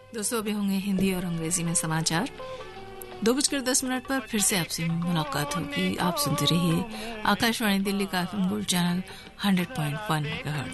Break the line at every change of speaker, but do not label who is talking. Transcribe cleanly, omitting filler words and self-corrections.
दोस्तों अभी होंगे हिंदी और अंग्रेजी में समाचार। 2:10 पर फिर से आपसे मुलाकात होगी। आप सुनते रहिए आकाशवाणी दिल्ली का FM गोल्ड चैनल 100.1 मेगाहर्ट्ज।